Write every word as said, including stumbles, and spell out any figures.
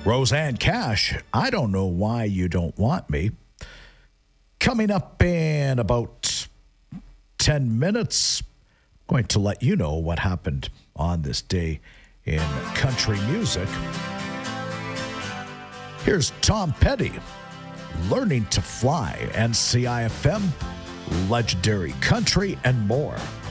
Roseanne Cash, I don't know why you don't want me. Coming up in about ten minutes, I'm going to let you know what happened on this day in country music. Here's Tom Petty, Learning to Fly, N C I F M, Legendary Country, and more.